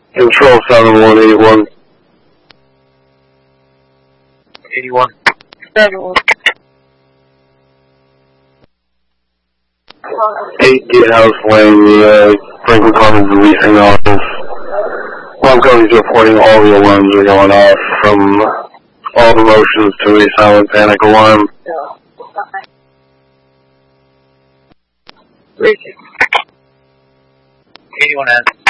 Control 7181. 81. 71. 8 Gatehouse Lane, the Franklin Commons leasing office. Longco is reporting all the alarms are going off, from all the motions to a silent panic alarm. Reaching. 81 S.